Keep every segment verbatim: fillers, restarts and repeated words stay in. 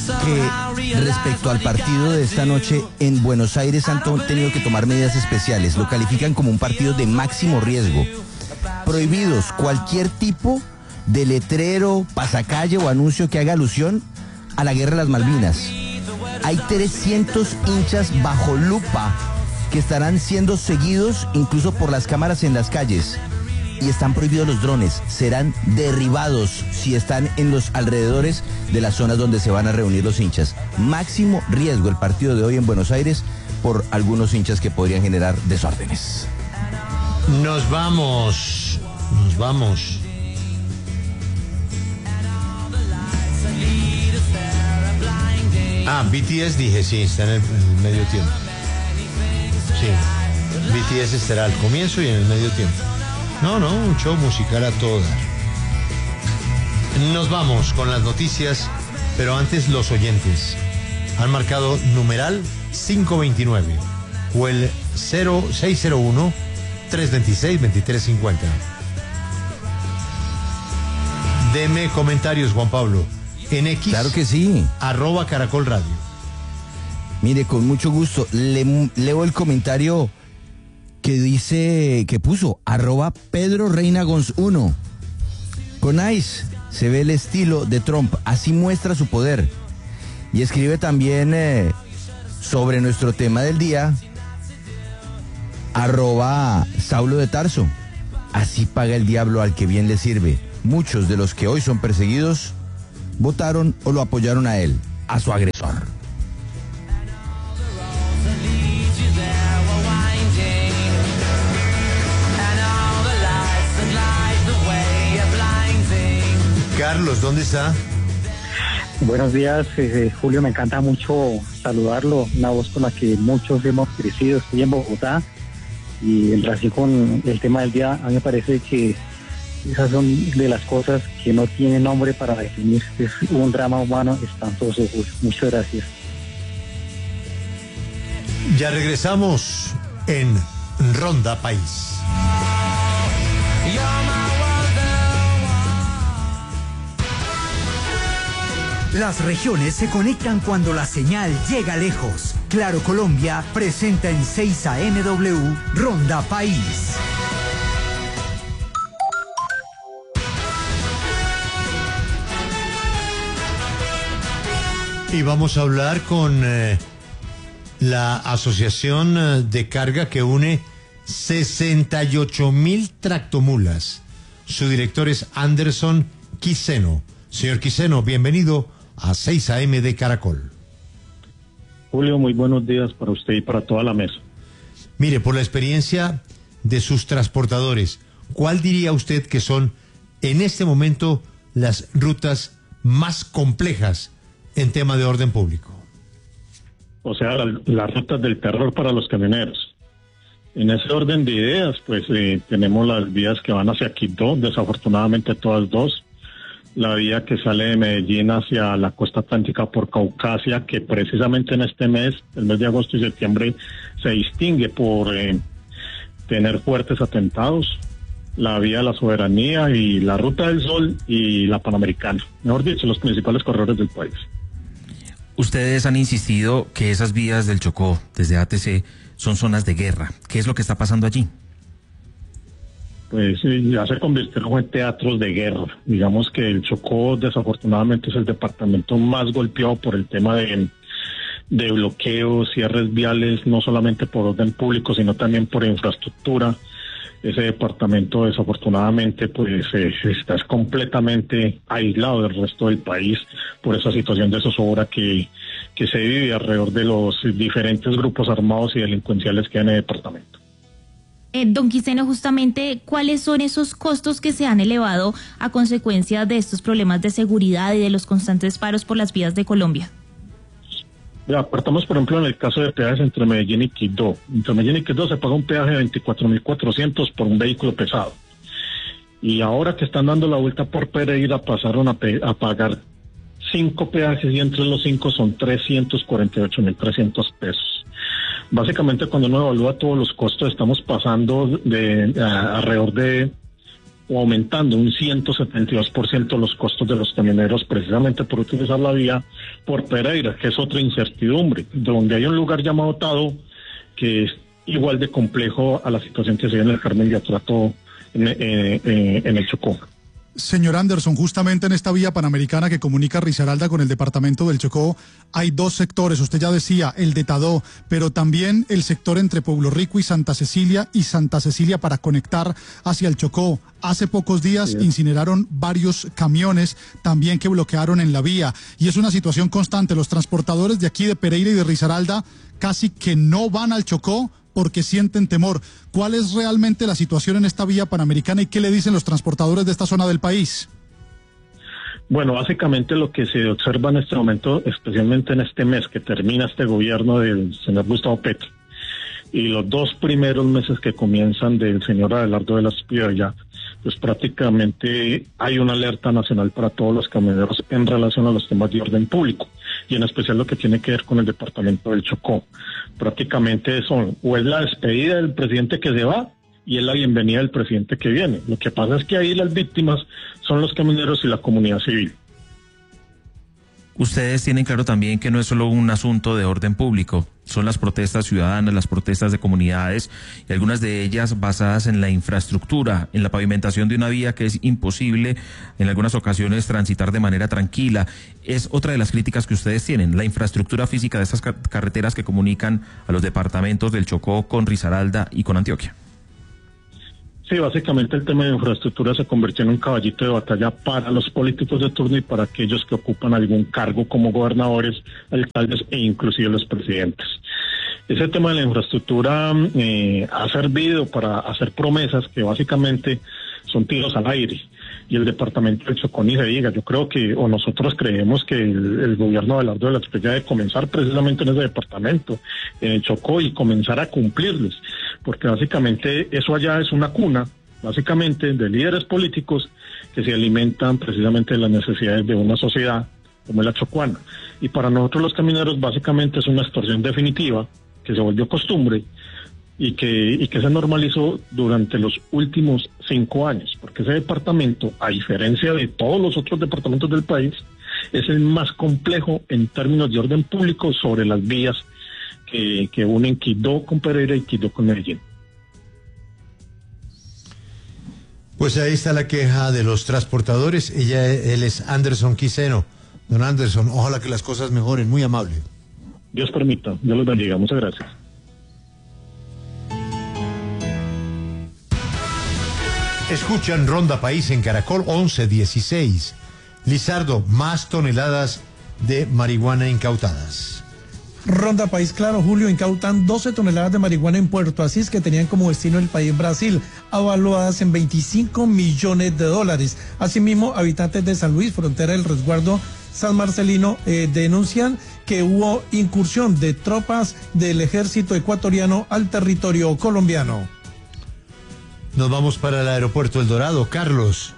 que respecto al partido de esta noche en Buenos Aires han to- tenido que tomar medidas especiales. Lo califican como un partido de máximo riesgo. Prohibidos cualquier tipo de letrero, pasacalle o anuncio que haga alusión a la guerra de las Malvinas. Hay trescientos hinchas bajo lupa que estarán siendo seguidos incluso por las cámaras en las calles. Y están prohibidos los drones, serán derribados si están en los alrededores de las zonas donde se van a reunir los hinchas. Máximo riesgo el partido de hoy en Buenos Aires por algunos hinchas que podrían generar desórdenes. Nos vamos, nos vamos. Ah, B T S dije, sí, está en el, en el medio tiempo. Sí, B T S estará al comienzo y en el medio tiempo. No, no, un show musical a todo dar. Nos vamos con las noticias, pero antes los oyentes han marcado numeral cinco veintinueve o el cero seis cero uno, tres dos seis, dos tres cinco cero. Deme comentarios, Juan Pablo, en X. Claro que sí. Arroba Caracol Radio. Mire, con mucho gusto, le, leo el comentario que dice, que puso, arroba Pedro Reina Gonz uno. Con Ice se ve el estilo de Trump, así muestra su poder. Y escribe también eh, sobre nuestro tema del día, arroba Saulo de Tarso. Así paga el diablo al que bien le sirve. Muchos de los que hoy son perseguidos votaron o lo apoyaron a él, a su agresor. Carlos, ¿dónde está? Buenos días, eh, Julio, me encanta mucho saludarlo, una voz con la que muchos hemos crecido. Estoy en Bogotá y en relación con el tema del día, a mí me parece que esas son de las cosas que no tienen nombre para definir. Es un drama humano espantoso, Julio. Muchas gracias. Ya regresamos en Ronda País. Las regiones se conectan cuando la señal llega lejos. Claro Colombia presenta en seis A M W Ronda País. Y vamos a hablar con eh, la asociación de carga que une sesenta y ocho mil tractomulas. Su director es Anderson Quiseno. Señor Quiseno, bienvenido a seis A M de Caracol. Julio, muy buenos días para usted y para toda la mesa. Mire, por la experiencia de sus transportadores, ¿cuál diría usted que son en este momento las rutas más complejas en tema de orden público? O sea, la, las rutas del terror para los camioneros. En ese orden de ideas, pues eh, tenemos las vías que van hacia Quito, desafortunadamente todas dos. La vía que sale de Medellín hacia la costa atlántica por Caucasia, que precisamente en este mes, el mes de agosto y septiembre, se distingue por eh, tener fuertes atentados. La vía de la soberanía y la ruta del sol y la panamericana. Mejor dicho, los principales corredores del país. Ustedes han insistido que esas vías del Chocó, desde A T C, son zonas de guerra. ¿Qué es lo que está pasando allí? Pues ya se convirtieron en teatros de guerra. Digamos que el Chocó desafortunadamente es el departamento más golpeado por el tema de, de bloqueos, cierres viales, no solamente por orden público, sino también por infraestructura. Ese departamento desafortunadamente pues eh, está completamente aislado del resto del país por esa situación de zozobra que, que se vive alrededor de los diferentes grupos armados y delincuenciales que hay en el departamento. Eh, don Quiseno, justamente, ¿cuáles son esos costos que se han elevado a consecuencia de estos problemas de seguridad y de los constantes paros por las vías de Colombia? Ya, partamos, por ejemplo, en el caso de peajes entre Medellín y Quito. Entre Medellín y Quito se paga un peaje de veinticuatro mil cuatrocientos por un vehículo pesado. Y ahora que están dando la vuelta por Pereira, pasaron a, pe a pagar cinco peajes y entre los cinco son trescientos cuarenta y ocho mil trescientos pesos. Básicamente, cuando uno evalúa todos los costos, estamos pasando de a, alrededor de o aumentando un ciento setenta y dos por ciento los costos de los camioneros precisamente por utilizar la vía por Pereira, que es otra incertidumbre, donde hay un lugar llamado Tado que es igual de complejo a la situación que se ve en el Carmen de Atrato en, eh, eh, en el Chocó. Señor Anderson, justamente en esta vía panamericana que comunica Risaralda con el departamento del Chocó, hay dos sectores, usted ya decía, el de Tadó, pero también el sector entre Pueblo Rico y Santa Cecilia, y Santa Cecilia para conectar hacia el Chocó. Hace pocos días sí. incineraron varios camiones también que bloquearon en la vía, y es una situación constante. Los transportadores de aquí de Pereira y de Risaralda casi que no van al Chocó porque sienten temor. ¿Cuál es realmente la situación en esta vía panamericana y qué le dicen los transportadores de esta zona del país? Bueno, básicamente lo que se observa en este momento, especialmente en este mes que termina este gobierno del señor Gustavo Petro, y los dos primeros meses que comienzan del señor Adelardo de la Espriella, pues prácticamente hay una alerta nacional para todos los camioneros en relación a los temas de orden público, y en especial lo que tiene que ver con el departamento del Chocó. Prácticamente son, o es la despedida del presidente que se va, y es la bienvenida del presidente que viene. Lo que pasa es que ahí las víctimas son los camioneros y la comunidad civil. Ustedes tienen claro también que no es solo un asunto de orden público, son las protestas ciudadanas, las protestas de comunidades, y algunas de ellas basadas en la infraestructura, en la pavimentación de una vía que es imposible en algunas ocasiones transitar de manera tranquila. Es otra de las críticas que ustedes tienen, la infraestructura física de estas carreteras que comunican a los departamentos del Chocó con Risaralda y con Antioquia. Sí, básicamente el tema de infraestructura se convirtió en un caballito de batalla para los políticos de turno y para aquellos que ocupan algún cargo como gobernadores, alcaldes e inclusive los presidentes. Ese tema de la infraestructura eh, ha servido para hacer promesas que básicamente son tiros al aire. Y el departamento del Chocó ni se diga. Yo creo que, o nosotros creemos que el, el gobierno de Adelardo de la Espriella debe comenzar precisamente en ese departamento, en el Chocó, y comenzar a cumplirles, porque básicamente eso allá es una cuna, básicamente, de líderes políticos que se alimentan precisamente de las necesidades de una sociedad como es la chocuana. Y para nosotros los camineros básicamente es una extorsión definitiva que se volvió costumbre y que, y que se normalizó durante los últimos cinco años, porque ese departamento, a diferencia de todos los otros departamentos del país, es el más complejo en términos de orden público sobre las vías que, que unen Quibdó con Pereira y Quibdó con Medellín. Pues ahí está la queja de los transportadores. Ella, él es Anderson Quiseno. Don Anderson, ojalá que las cosas mejoren, muy amable. Dios permita, Dios los bendiga, muchas gracias. Escuchan Ronda País en Caracol once dieciséis. Lizardo, más toneladas de marihuana incautadas. Ronda País, claro, Julio, incautan doce toneladas de marihuana en Puerto Asís que tenían como destino el país Brasil, avaluadas en veinticinco millones de dólares. Asimismo, habitantes de San Luis, frontera del resguardo San Marcelino, eh, denuncian que hubo incursión de tropas del ejército ecuatoriano al territorio colombiano. Nos vamos para el aeropuerto El Dorado. Carlos.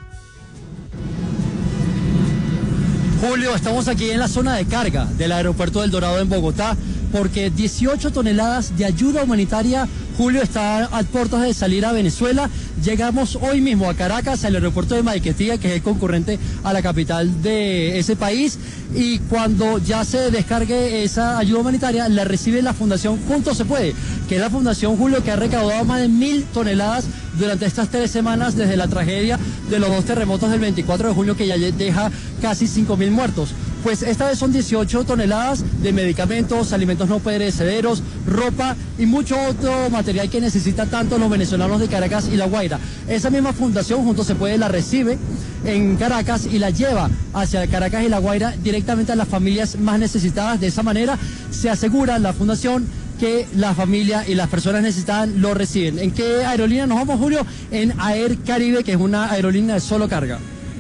Julio, estamos aquí en la zona de carga del aeropuerto del Dorado en Bogotá, porque dieciocho toneladas de ayuda humanitaria, Julio, está a puertas de salir a Venezuela. Llegamos hoy mismo a Caracas, al aeropuerto de Maiquetía, que es el concurrente a la capital de ese país, y cuando ya se descargue esa ayuda humanitaria, la recibe la Fundación Juntos Se Puede, que es la fundación, Julio, que ha recaudado más de mil toneladas durante estas tres semanas desde la tragedia de los dos terremotos del veinticuatro de junio, que ya deja casi cinco mil muertos. Pues esta vez son dieciocho toneladas de medicamentos, alimentos no perecederos, ropa y mucho otro material que necesitan tanto los venezolanos de Caracas y La Guaira. Esa misma fundación, Juntos Se Puede, la recibe en Caracas y la lleva hacia Caracas y La Guaira directamente a las familias más necesitadas. De esa manera se asegura la fundación que la familia y las personas necesitadas lo reciben. ¿En qué aerolínea nos vamos, Julio? En Air Caribe, que es una aerolínea de solo carga.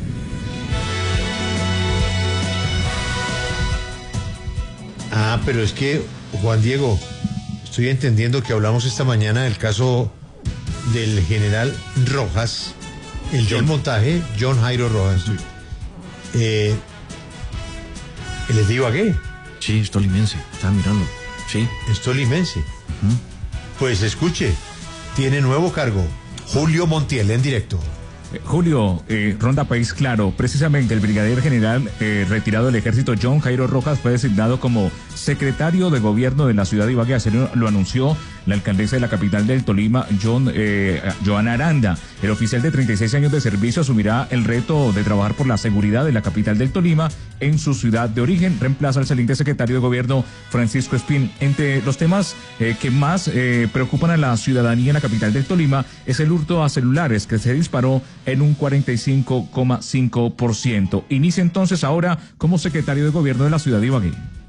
Ah, pero es que, Juan Diego, estoy entendiendo que hablamos esta mañana del caso del general Rojas, el del montaje, John Jairo Rojas. Eh, ¿El es de Ibagué? Sí, es tolimense, estaba mirando. Sí. Es tolimense. ¿Mm? Pues escuche, tiene nuevo cargo, Julio Montiel en directo. Eh, Julio, eh, Ronda País Claro, precisamente el brigadier general eh, retirado del ejército John Jairo Rojas fue designado como secretario de gobierno de la ciudad de Ibagué. Así lo, lo anunció la alcaldesa de la capital del Tolima, John, eh, Joana Aranda. El oficial de treinta y seis años de servicio asumirá el reto de trabajar por la seguridad de la capital del Tolima en su ciudad de origen. Reemplaza al saliente secretario de gobierno Francisco Espín. Entre los temas eh, que más eh, preocupan a la ciudadanía en la capital del Tolima es el hurto a celulares, que se disparó en un cuarenta y cinco coma cinco por ciento. Inicia entonces ahora como secretario de gobierno de la ciudad de Ibagué.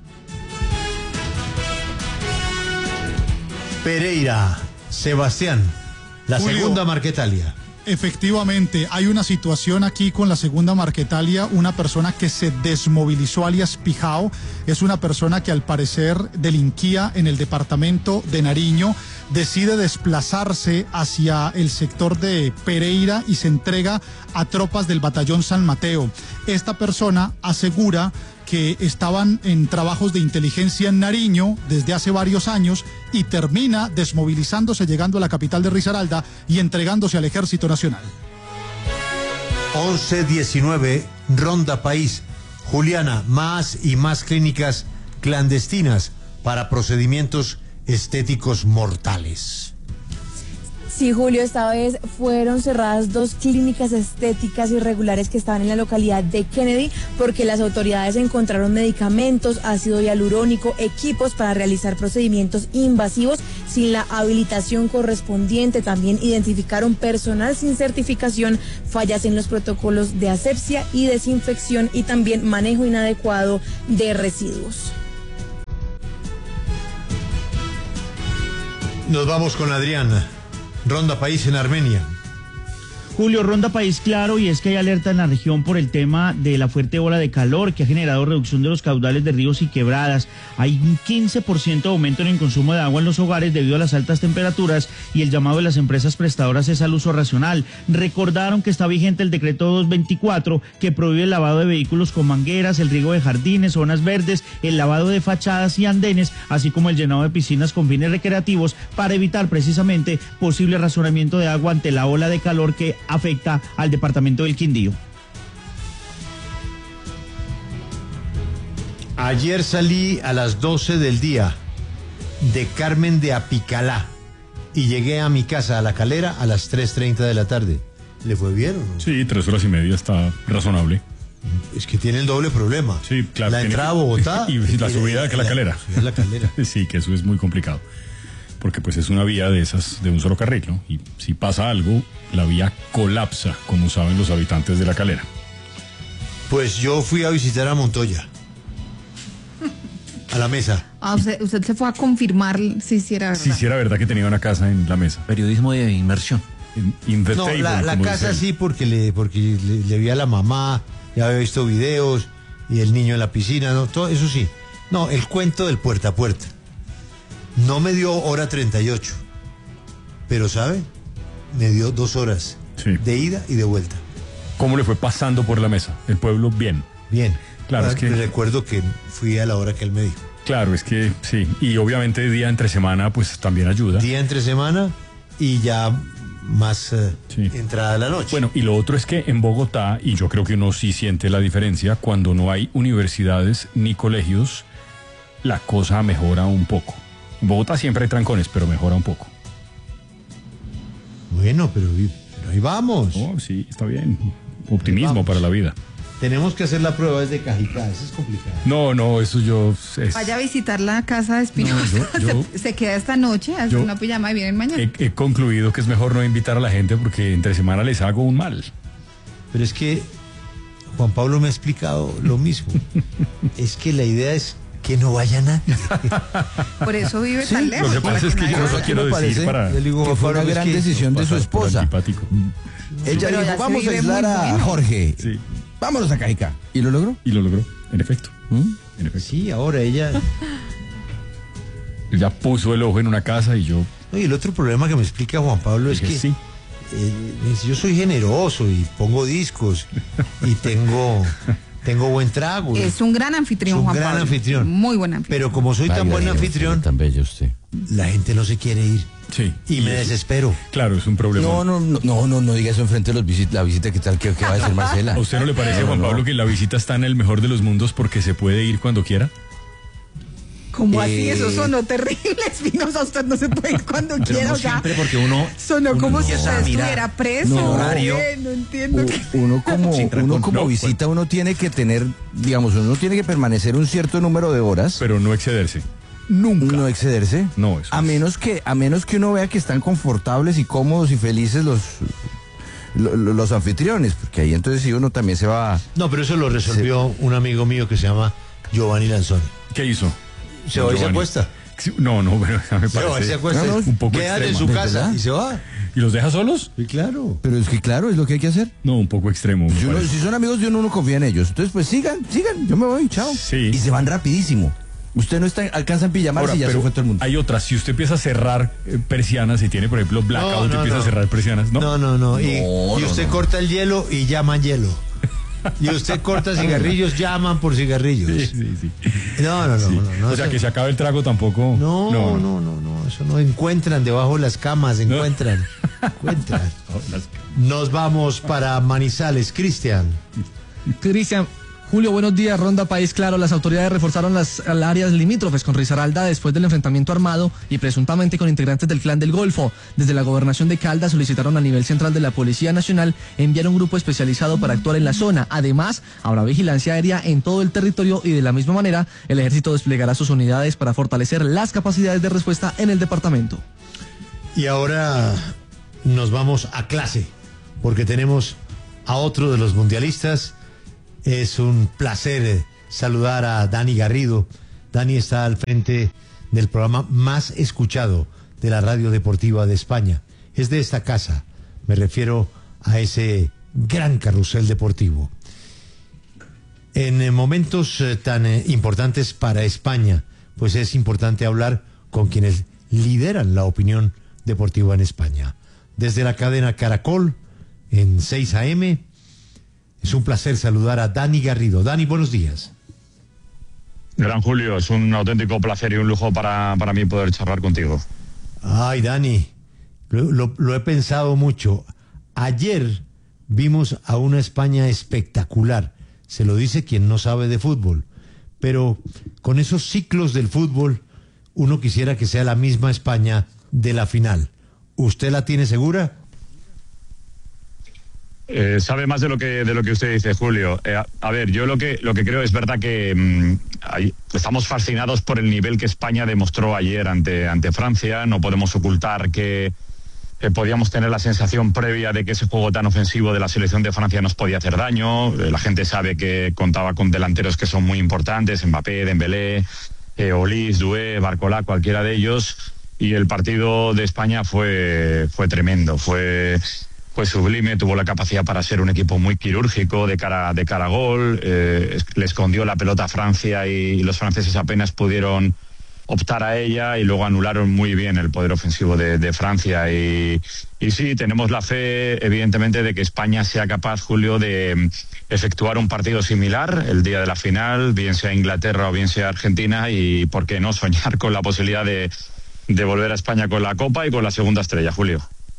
Pereira, Sebastián, la Julio, segunda Marquetalia. Efectivamente, hay una situación aquí con la segunda Marquetalia, una persona que se desmovilizó alias Pijao, es una persona que al parecer delinquía en el departamento de Nariño, decide desplazarse hacia el sector de Pereira y se entrega a tropas del batallón San Mateo. Esta persona asegura que estaban en trabajos de inteligencia en Nariño desde hace varios años y termina desmovilizándose, llegando a la capital de Risaralda y entregándose al Ejército Nacional. once diecinueve, Ronda País. Juliana, más y más clínicas clandestinas para procedimientos estéticos mortales. Sí, Julio, esta vez fueron cerradas dos clínicas estéticas irregulares que estaban en la localidad de Kennedy porque las autoridades encontraron medicamentos, ácido hialurónico, equipos para realizar procedimientos invasivos sin la habilitación correspondiente. También identificaron personal sin certificación, fallas en los protocolos de asepsia y desinfección y también manejo inadecuado de residuos. Nos vamos con Adriana. Ronda País en Armenia. Julio, Ronda País Claro, y es que hay alerta en la región por el tema de la fuerte ola de calor que ha generado reducción de los caudales de ríos y quebradas. Hay un quince por ciento de aumento en el consumo de agua en los hogares debido a las altas temperaturas y el llamado de las empresas prestadoras es al uso racional. Recordaron que está vigente el decreto doscientos veinticuatro que prohíbe el lavado de vehículos con mangueras, el riego de jardines, zonas verdes, el lavado de fachadas y andenes, así como el llenado de piscinas con fines recreativos para evitar precisamente posible racionamiento de agua ante la ola de calor que afecta al departamento del Quindío. Ayer salí a las doce del día de Carmen de Apicalá y llegué a mi casa, a La Calera, a las tres treinta de la tarde. ¿Le fue bien o no? Sí, tres horas y media está razonable. Es que tiene el doble problema. Sí, claro. La entrada a Bogotá y, y la subida de la, la Calera. La, la Calera. Sí, que eso es muy complicado. Porque pues es una vía de esas, de un solo carril, ¿no? Y si pasa algo, la vía colapsa, como saben los habitantes de La Calera. Pues yo fui a visitar a Montoya. A la mesa. Ah, usted, usted se fue a confirmar si sí era verdad. Si sí era verdad que tenía una casa en la mesa. Periodismo de inmersión. In, in the no, table, la, la casa sí, porque le porque le, le vi a la mamá, ya había visto videos, y el niño en la piscina, no, todo eso sí. No, el cuento del puerta a puerta. No me dio hora treinta y ocho, pero ¿sabe? Me dio dos horas sí. de ida y de vuelta. ¿Cómo le fue pasando por la mesa? El pueblo, bien. Bien. Claro, es que... Recuerdo que fui a la hora que él me dijo. Claro, es que sí. Y obviamente día entre semana, pues también ayuda. Día entre semana y ya más uh, sí. entrada a la noche. Bueno, y lo otro es que en Bogotá, y yo creo que uno sí siente la diferencia, cuando no hay universidades ni colegios, la cosa mejora un poco. En Bogotá siempre hay trancones, pero mejora un poco. Bueno, pero, pero ahí vamos. Oh, sí, está bien. Optimismo para la vida. Tenemos que hacer la prueba desde Cajicá, eso es complicado. No, no, eso yo... Es... Vaya a visitar la casa de Espinosa, no, yo, yo, se, se queda esta noche, hace yo, una pijama y viene mañana. He, he concluido que es mejor no invitar a la gente porque entre semana les hago un mal. Pero es que Juan Pablo me ha explicado lo mismo. Es que la idea es que no vaya nadie. Por eso vive sí, tan lejos. Lo que pasa es que yo no quiero decir para... Digo, que fue una gran que decisión de su esposa. Ella dijo, vamos a aislar a bueno. Jorge. Sí. Vámonos a Cajicá. ¿Y lo logró? Y lo logró, en efecto. ¿Mm? En efecto. Sí, ahora ella... Ella puso el ojo en una casa y yo... No, y el otro problema que me explica Juan Pablo es que... que sí. Eh, yo soy generoso y pongo discos y tengo... Tengo buen trago. Es un gran anfitrión, un Juan gran Pablo. anfitrión. Muy buen anfitrión. Pero como soy Vaya, tan buen Dios, anfitrión, tan bello usted. La gente no se quiere ir. Sí. Y me desespero. Claro, es un problema. No, no, no, no, no, no diga eso enfrente de los visit la visita que tal que, que va a decir Marcela. ¿A usted no le parece, No, Juan no. Pablo, que la visita está en el mejor de los mundos porque se puede ir cuando quiera? ¿Cómo así? Eh, Eso sonó terrible, Espinosa. Usted no se puede ir cuando Pero quiera. no O sea, siempre, porque uno... sonó uno como si empieza usted a mirar estuviera preso. No, horario. Eh, no entiendo. U- qué- Uno como, Sin uno recon- como no, visita, uno tiene que tener, digamos, uno tiene que permanecer un cierto número de horas, Pero no excederse. nunca, no excederse, No, eso a es. menos que, a menos que uno vea que están confortables y cómodos y felices los, lo- lo- los anfitriones, porque ahí entonces sí uno también se va. No, pero eso lo resolvió un amigo mío que se llama Giovanni Lanzoni. ¿Qué hizo? Se va y se Giovanni? acuesta. Sí, No, no, pero ya me Se va y parece se acuesta. No, no, un poco Queda en extremo. su ¿De casa verdad? y se va. ¿Y los deja solos? Y claro. Pero es que claro, es lo que hay que hacer. No, un poco extremo. me Si, uno- parece. si son amigos de uno, uno confía en ellos. Entonces, pues sigan, sigan, yo me voy, chao. Sí. Y se van rapidísimo. Usted no está, alcanza en pijamarse Ahora, y ya se pero fue todo el mundo. hay otras. Si usted empieza a cerrar eh, persianas, si tiene, por ejemplo, blackout, no, empieza no. a cerrar persianas, ¿no? No, no, no. Y, No, y no, usted no. corta el hielo y llaman hielo. Y usted corta cigarrillos, llaman por cigarrillos. Sí, sí, sí. No, no, no. Sí. no, no, o sea, eso- que se acabe el trago tampoco. No, no, no, no, no, eso no encuentran debajo de las camas, encuentran, encuentran. No, las- Nos vamos para Manizales, Cristian. Cristian, Julio, buenos días. Ronda País Claro. Las autoridades reforzaron las áreas limítrofes con Risaralda después del enfrentamiento armado y presuntamente con integrantes del Clan del Golfo. Desde la gobernación de Caldas solicitaron a nivel central de la Policía Nacional enviar un grupo especializado para actuar en la zona. Además, habrá vigilancia aérea en todo el territorio y de la misma manera el ejército desplegará sus unidades para fortalecer las capacidades de respuesta en el departamento. Y ahora nos vamos a clase, porque tenemos a otro de los mundialistas. Es un placer eh, saludar a Dani Garrido. Dani está al frente del programa más escuchado de la radio deportiva de España. Es de esta casa, me refiero a ese gran carrusel deportivo. En eh, momentos eh, tan eh, importantes para España, pues es importante hablar con quienes lideran la opinión deportiva en España. Desde la cadena Caracol, en seis a eme, es un placer saludar a Dani Garrido. Dani, buenos días. Gran Julio, es un auténtico placer y un lujo para, para mí poder charlar contigo. Ay, Dani, lo, lo- lo he pensado mucho. Ayer vimos a una España espectacular. Se lo dice quien no sabe de fútbol. Pero con esos ciclos del fútbol, uno quisiera que sea la misma España de la final. ¿Usted la tiene segura? Eh, sabe más de lo que de lo que usted dice, Julio. Eh, a, a ver, yo lo que lo que creo es verdad que mm, hay- estamos fascinados por el nivel que España demostró ayer ante ante Francia. No podemos ocultar que eh, podíamos tener la sensación previa de que ese juego tan ofensivo de la selección de Francia nos podía hacer daño. Eh, la gente sabe que contaba con delanteros que son muy importantes, Mbappé, Dembélé, eh, Olís, Doué, Barcolá, cualquiera de ellos. Y el partido de España fue fue tremendo, fue fue sublime, tuvo la capacidad para ser un equipo muy quirúrgico de cara de cara a gol, eh, le escondió la pelota a Francia y los franceses apenas pudieron optar a ella y luego anularon muy bien el poder ofensivo de, de Francia y, y sí, tenemos la fe evidentemente de que España sea capaz, Julio, de efectuar un partido similar el día de la final, bien sea Inglaterra o bien sea Argentina, y por qué no soñar con la posibilidad de, de volver a España con la Copa y con la segunda estrella, Julio.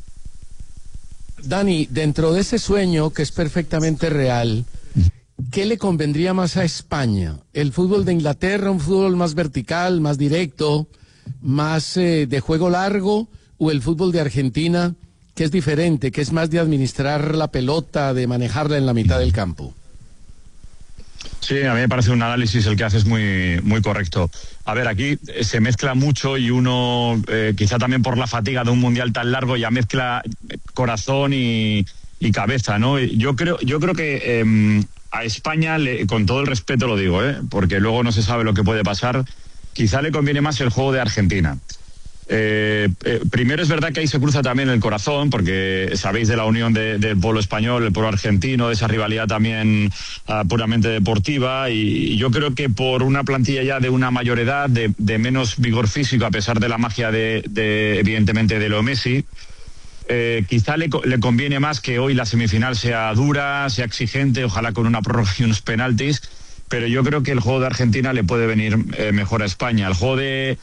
Dani, dentro de ese sueño que es perfectamente real, ¿qué le convendría más a España? ¿El fútbol de Inglaterra, un fútbol más vertical, más directo, más eh, de juego largo, o el fútbol de Argentina, que es diferente, que es más de administrar la pelota, de manejarla en la mitad del campo? Sí, a mí me parece un análisis el que haces muy, muy correcto. A ver, aquí eh, se mezcla mucho y uno, eh, quizá también por la fatiga de un mundial tan largo, ya mezcla corazón y, y cabeza, ¿no? Yo creo, yo creo que eh, a España, le, con todo el respeto lo digo, ¿eh? Porque luego no se sabe lo que puede pasar, quizá le conviene más el juego de Argentina. Eh, eh, primero es verdad que ahí se cruza también el corazón, porque sabéis de la unión de, del pueblo español, el pueblo argentino, de esa rivalidad también uh, puramente deportiva, y, y yo creo que por una plantilla ya de una mayor edad, de, de menos vigor físico, a pesar de la magia de, de evidentemente de Leo Messi, eh, quizá le, le conviene más que hoy la semifinal sea dura, sea exigente, ojalá con una prórroga y unos penaltis, pero yo creo que el juego de Argentina le puede venir eh, mejor a España. El juego de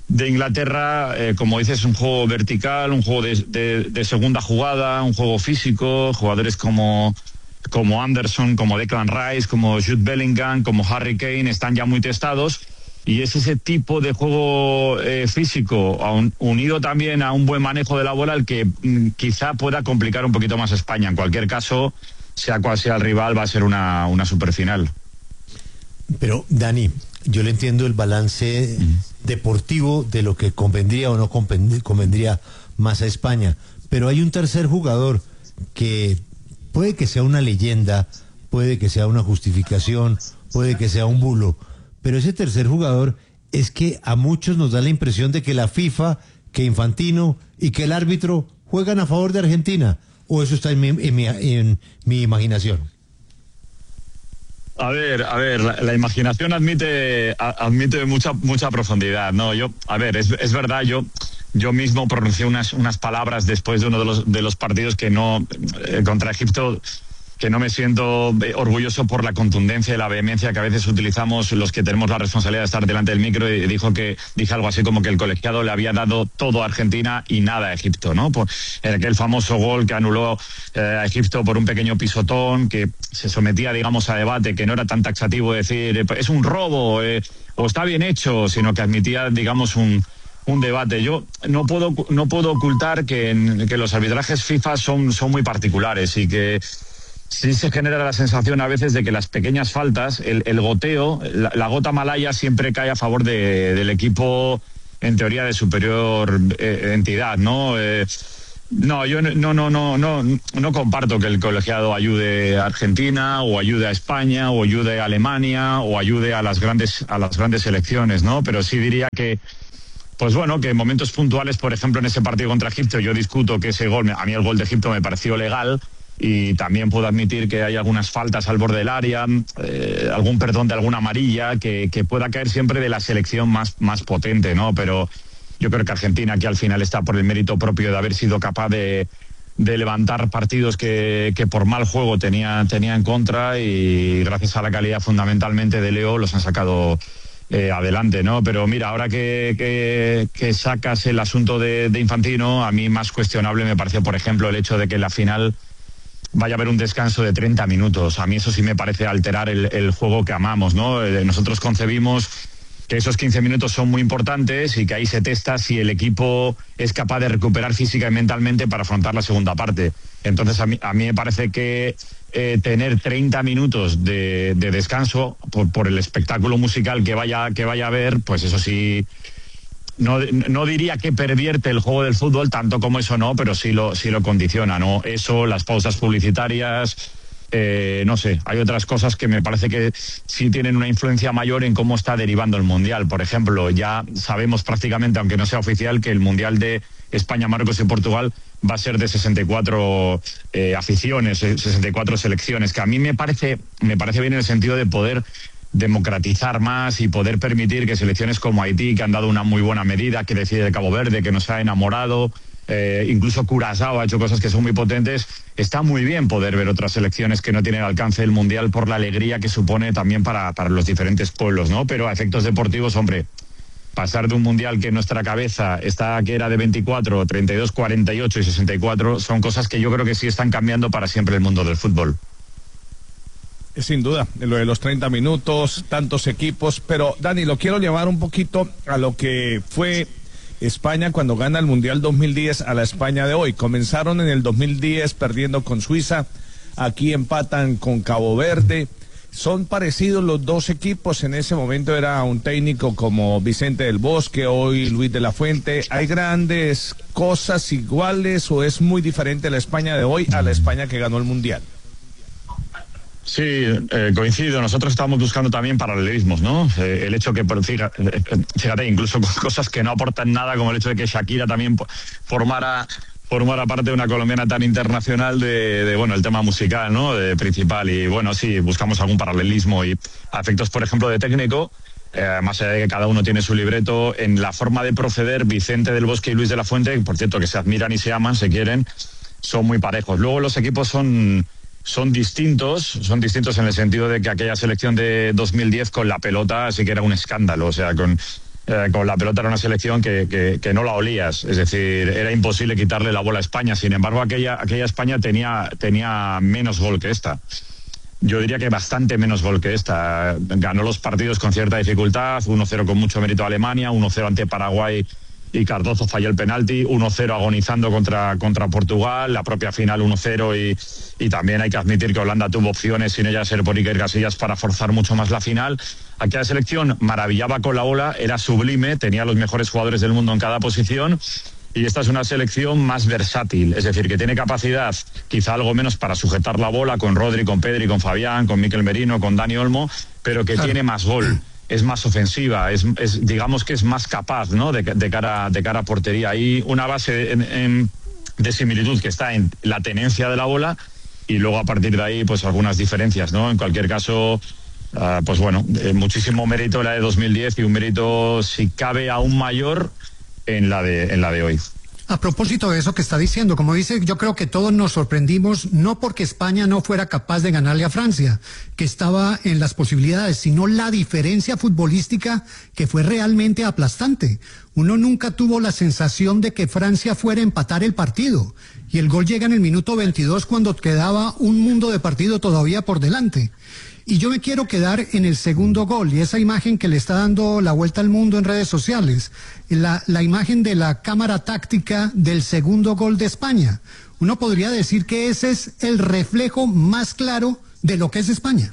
de Inglaterra, eh, como dices, un juego vertical, un juego de, de, de segunda jugada, un juego físico, jugadores como, como Anderson, como Declan Rice, como Jude Bellingham, como Harry Kane, están ya muy testados, y es ese tipo de juego eh, físico, un, unido también a un buen manejo de la bola, el que mm, quizá pueda complicar un poquito más a España. En cualquier caso, sea cual sea el rival, va a ser una, una superfinal. Pero, Dani, yo le entiendo el balance deportivo de lo que convendría o no convendría más a España, pero hay un tercer jugador que puede que sea una leyenda, puede que sea una justificación, puede que sea un bulo, pero ese tercer jugador es que a muchos nos da la impresión de que la FIFA, que Infantino y que el árbitro juegan a favor de Argentina, o eso está en mi, en mi, en mi imaginación. A ver, a ver, la, la imaginación admite a, admite mucha mucha profundidad, ¿no? Yo, a ver, es, es verdad, yo yo mismo pronuncié unas unas palabras después de uno de los de los partidos que no eh, contra Egipto, que no me siento orgulloso por la contundencia y la vehemencia que a veces utilizamos los que tenemos la responsabilidad de estar delante del micro, y dijo que dije algo así como que el colegiado le había dado todo a Argentina y nada a Egipto, ¿no? Por aquel famoso gol que anuló eh, a Egipto por un pequeño pisotón, que se sometía, digamos, a debate, que no era tan taxativo decir eh, es un robo eh, o está bien hecho, sino que admitía, digamos, un un debate. Yo no puedo no puedo ocultar que, en, que los arbitrajes FIFA son son muy particulares, y que sí se genera la sensación a veces de que las pequeñas faltas, el, el goteo, la, la gota malaya siempre cae a favor de, del equipo, en teoría, de superior eh, entidad, ¿no? Eh, no, yo no, no, no, no, no comparto que el colegiado ayude a Argentina, o ayude a España, o ayude a Alemania, o ayude a las grandes, a las grandes selecciones, ¿no? Pero sí diría que, pues bueno, que en momentos puntuales, por ejemplo, en ese partido contra Egipto, yo discuto que ese gol, a mí el gol de Egipto me pareció legal, y también puedo admitir que hay algunas faltas al borde del área, eh, algún perdón de alguna amarilla, que, que pueda caer siempre de la selección más, más potente, ¿no? Pero yo creo que Argentina, que al final está por el mérito propio de haber sido capaz de, de levantar partidos que, que por mal juego tenía, tenía en contra, y gracias a la calidad fundamentalmente de Leo los han sacado eh, adelante, ¿no? Pero mira, ahora que, que, que sacas el asunto de, de Infantino, a mí más cuestionable me pareció, por ejemplo, el hecho de que en la final vaya a haber un descanso de treinta minutos. A mí eso sí me parece alterar el, el juego que amamos, ¿no? Nosotros concebimos que esos quince minutos son muy importantes, y que ahí se testa si el equipo es capaz de recuperar física y mentalmente para afrontar la segunda parte. Entonces a mí, a mí me parece que eh, tener treinta minutos de, de descanso por, por el espectáculo musical que vaya, que vaya a haber, pues eso sí... No, no diría que pervierte el juego del fútbol, tanto como eso no, pero sí lo, sí lo condiciona, ¿no? Eso, las pausas publicitarias, eh, no sé, hay otras cosas que me parece que sí tienen una influencia mayor en cómo está derivando el Mundial. Por ejemplo, ya sabemos prácticamente, aunque no sea oficial, que el Mundial de España, Marruecos y Portugal va a ser de sesenta y cuatro eh, aficiones, sesenta y cuatro selecciones, que a mí me parece, me parece bien en el sentido de poder democratizar más y poder permitir que selecciones como Haití, que han dado una muy buena medida, que decide de Cabo Verde, que nos ha enamorado, eh, incluso Curazao ha hecho cosas que son muy potentes. Está muy bien poder ver otras selecciones que no tienen alcance del Mundial, por la alegría que supone también para, para los diferentes pueblos, ¿no? Pero a efectos deportivos, hombre, pasar de un Mundial que en nuestra cabeza está que era de veinticuatro, treinta y dos, cuarenta y ocho y sesenta y cuatro, son cosas que yo creo que sí están cambiando para siempre el mundo del fútbol. Sin duda, lo de los treinta minutos, tantos equipos, pero Dani, lo quiero llevar un poquito a lo que fue España cuando gana el Mundial dos mil diez a la España de hoy. Comenzaron en el dos mil diez perdiendo con Suiza, aquí empatan con Cabo Verde. Son parecidos los dos equipos, en ese momento era un técnico como Vicente del Bosque, hoy Luis de la Fuente. ¿Hay grandes cosas iguales o es muy diferente la España de hoy a la España que ganó el Mundial? Sí, eh, coincido. Nosotros estamos buscando también paralelismos, ¿no? Eh, el hecho que, fíjate, fíjate, incluso con cosas que no aportan nada, como el hecho de que Shakira también formara, formara parte de una colombiana tan internacional de, de, bueno, el tema musical, ¿no? De principal. Y bueno, sí, buscamos algún paralelismo y a efectos, por ejemplo, de técnico, eh, más allá de que cada uno tiene su libreto, en la forma de proceder, Vicente del Bosque y Luis de la Fuente, por cierto, que se admiran y se aman, se quieren, son muy parejos. Luego los equipos son... Son distintos, son distintos en el sentido de que aquella selección de dos mil diez con la pelota sí que era un escándalo, o sea, con eh, con la pelota era una selección que, que, que no la olías, es decir, era imposible quitarle la bola a España. Sin embargo, aquella, aquella España tenía, tenía menos gol que esta. Yo diría que bastante menos gol que esta. Ganó los partidos con cierta dificultad, uno cero con mucho mérito a Alemania, uno cero ante Paraguay y Cardozo falló el penalti, uno cero agonizando contra, contra Portugal, la propia final uno cero y, y también hay que admitir que Holanda tuvo opciones, sin ella ser por Iker Casillas, para forzar mucho más la final. Aquella selección maravillaba con la bola, era sublime, tenía los mejores jugadores del mundo en cada posición. Y esta es una selección más versátil, es decir, que tiene capacidad, quizá algo menos para sujetar la bola con Rodri, con Pedri, con Fabián, con Mikel Merino, con Dani Olmo, pero que claro, tiene más gol, es más ofensiva, es, es digamos que es más capaz, ¿no? de, de, cara, de cara a portería. Hay una base en, en, de similitud que está en la tenencia de la bola y luego a partir de ahí pues algunas diferencias, ¿no? En cualquier caso, uh, pues bueno, eh, muchísimo mérito la de dos mil diez y un mérito, si cabe, aún mayor en la de en la de hoy. A propósito de eso que está diciendo, como dice, yo creo que todos nos sorprendimos, no porque España no fuera capaz de ganarle a Francia, que estaba en las posibilidades, sino la diferencia futbolística que fue realmente aplastante. Uno nunca tuvo la sensación de que Francia fuera a empatar el partido, y el gol llega en el minuto veintidós cuando quedaba un mundo de partido todavía por delante. Y yo me quiero quedar en el segundo gol y esa imagen que le está dando la vuelta al mundo en redes sociales, la, la imagen de la cámara táctica del segundo gol de España. Uno podría decir que ese es el reflejo más claro de lo que es España.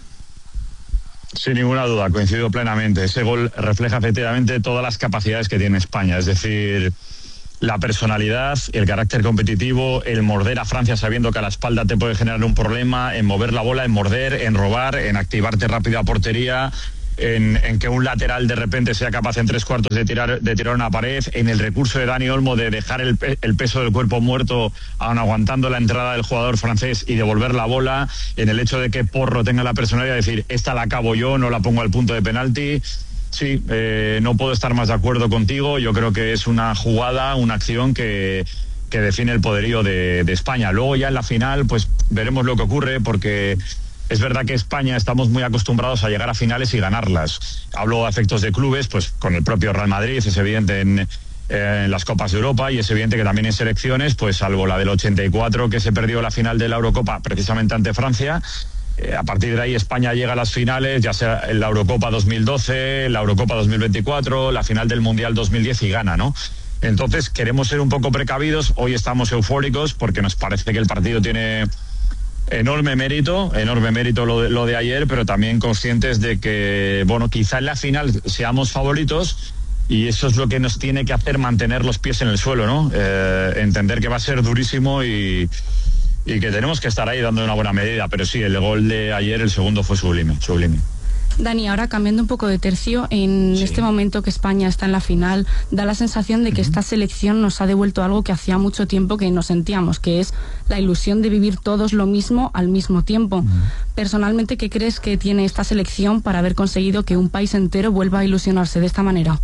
Sin ninguna duda, coincido plenamente. Ese gol refleja efectivamente todas las capacidades que tiene España, es decir, la personalidad, el carácter competitivo, el morder a Francia sabiendo que a la espalda te puede generar un problema, en mover la bola, en morder, en robar, en activarte rápido a portería, en, en que un lateral de repente sea capaz en tres cuartos de tirar de tirar una pared, en el recurso de Dani Olmo de dejar el, el peso del cuerpo muerto aun aguantando la entrada del jugador francés y devolver la bola, en el hecho de que Porro tenga la personalidad de decir, esta la acabo yo, no la pongo al punto de penalti. Sí, eh, no puedo estar más de acuerdo contigo. Yo creo que es una jugada, una acción que, que define el poderío de, de España. Luego ya en la final, pues veremos lo que ocurre, porque es verdad que España estamos muy acostumbrados a llegar a finales y ganarlas. Hablo a efectos de clubes, pues con el propio Real Madrid, es evidente en, eh, en las Copas de Europa, y es evidente que también en selecciones, pues salvo la del ochenta y cuatro que se perdió la final de la Eurocopa precisamente ante Francia. Eh, a partir de ahí España llega a las finales, ya sea en la Eurocopa dos mil doce, la Eurocopa dos mil veinticuatro, la final del Mundial dos mil diez y gana, ¿no? Entonces queremos ser un poco precavidos, hoy estamos eufóricos porque nos parece que el partido tiene enorme mérito, enorme mérito lo de, lo de ayer, pero también conscientes de que, bueno, quizá en la final seamos favoritos y eso es lo que nos tiene que hacer mantener los pies en el suelo, ¿no? Eh, entender que va a ser durísimo y... y que tenemos que estar ahí dando una buena medida, pero sí, el gol de ayer, el segundo, fue sublime, sublime. Dani, ahora cambiando un poco de tercio, en sí. este momento que España está en la final, da la sensación de que uh-huh. esta selección nos ha devuelto algo que hacía mucho tiempo que no sentíamos, que es la ilusión de vivir todos lo mismo al mismo tiempo. Uh-huh. Personalmente, ¿qué crees que tiene esta selección para haber conseguido que un país entero vuelva a ilusionarse de esta manera?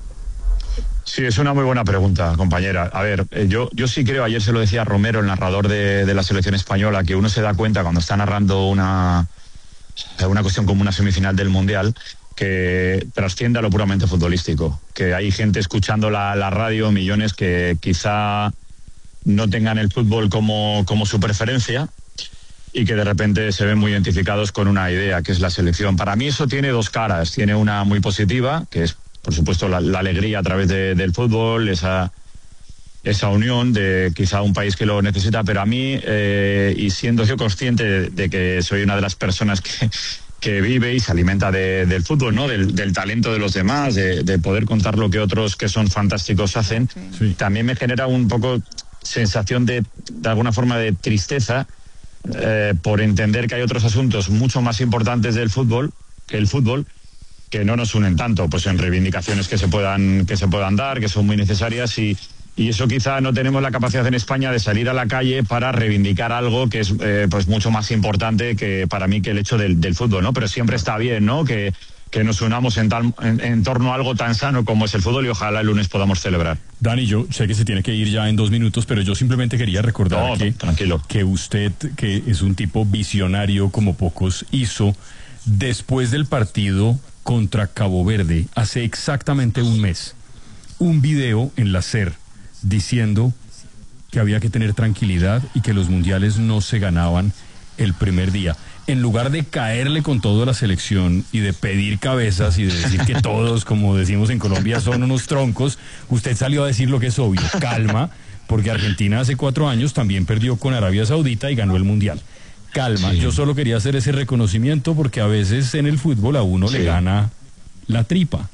Sí, es una muy buena pregunta, compañera. A ver, eh, yo, yo sí creo, ayer se lo decía Romero, el narrador de, de la selección española, que uno se da cuenta cuando está narrando una, una cuestión como una semifinal del Mundial, que trasciende a lo puramente futbolístico. Que hay gente escuchando la, la radio, millones que quizá no tengan el fútbol como, como su preferencia y que de repente se ven muy identificados con una idea, que es la selección. Para mí eso tiene dos caras. Tiene una muy positiva, que es por supuesto la, la alegría a través de, del fútbol, esa, esa unión de quizá un país que lo necesita, pero a mí, eh, y siendo yo consciente de, de que soy una de las personas que, que vive y se alimenta de, del fútbol, ¿no? Del, del talento de los demás, de, de poder contar lo que otros que son fantásticos hacen, sí. También me genera un poco sensación de, de alguna forma de tristeza, eh, por entender que hay otros asuntos mucho más importantes del fútbol, que el fútbol, que no nos unen tanto, pues en reivindicaciones que se puedan que se puedan dar, que son muy necesarias y, y eso quizá no tenemos la capacidad en España de salir a la calle para reivindicar algo que es eh, pues mucho más importante que para mí que el hecho del, del fútbol, ¿no? Pero siempre está bien, ¿no? Que, que nos unamos en, tal, en, en torno a algo tan sano como es el fútbol y ojalá el lunes podamos celebrar. Dani, yo sé que se tiene que ir ya en dos minutos, pero yo simplemente quería recordar no, que, tranquilo. que usted, que es un tipo visionario como pocos, hizo después del partido contra Cabo Verde hace exactamente un mes, un video en la SER diciendo que había que tener tranquilidad y que los mundiales no se ganaban el primer día. En lugar de caerle con todo a la selección y de pedir cabezas y de decir que todos, como decimos en Colombia, son unos troncos, usted salió a decir lo que es obvio: calma, porque Argentina hace cuatro años también perdió con Arabia Saudita y ganó el mundial. Calma, sí. Yo solo quería hacer ese reconocimiento porque a veces en el fútbol a uno sí. le gana la tripa.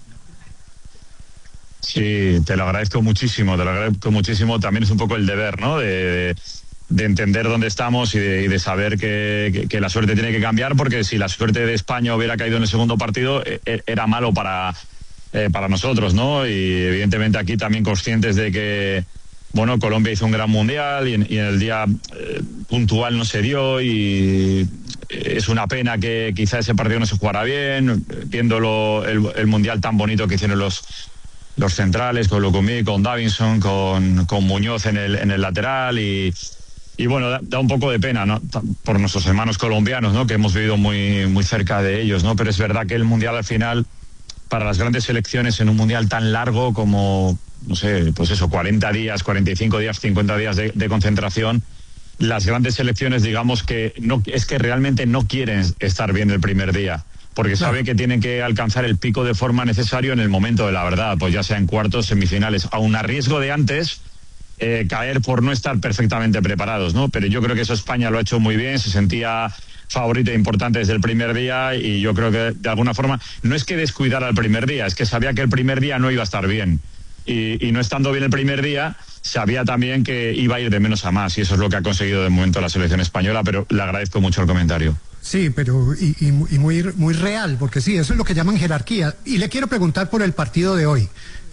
Sí, te lo agradezco muchísimo, te lo agradezco muchísimo. También es un poco el deber, ¿no? De, de, de entender dónde estamos y de, y de saber que, que, que la suerte tiene que cambiar, porque si la suerte de España hubiera caído en el segundo partido, eh, era malo para, eh, para nosotros, ¿no? Y evidentemente aquí también conscientes de que, bueno, Colombia hizo un gran mundial y en, y en el día eh, puntual no se dio, y es una pena que quizá ese partido no se jugara bien, viéndolo el, el mundial tan bonito que hicieron los los centrales, con Locomí, con Davinson, con, con Muñoz en el, en el lateral, y, y bueno, da, da un poco de pena, ¿no? Por nuestros hermanos colombianos, ¿no? Que hemos vivido muy, muy cerca de ellos, ¿no? Pero es verdad que el mundial al final, para las grandes selecciones, en un mundial tan largo como, no sé, pues eso, cuarenta días, cuarenta y cinco días, cincuenta días de, de concentración, las grandes selecciones, digamos que no, es que realmente no quieren estar bien el primer día, porque saben que tienen que alcanzar el pico de forma necesario en el momento de la verdad, pues ya sea en cuartos, semifinales, aun a riesgo de antes eh, caer por no estar perfectamente preparados, ¿no? Pero yo creo que eso España lo ha hecho muy bien, se sentía favorito e importante desde el primer día, y yo creo que de alguna forma no es que descuidara el primer día, es que sabía que el primer día no iba a estar bien, y, y no estando bien el primer día, sabía también que iba a ir de menos a más, y eso es lo que ha conseguido de momento la selección española, pero le agradezco mucho el comentario. Sí, pero y, y, y muy, muy real, porque sí, eso es lo que llaman jerarquía. Y le quiero preguntar por el partido de hoy.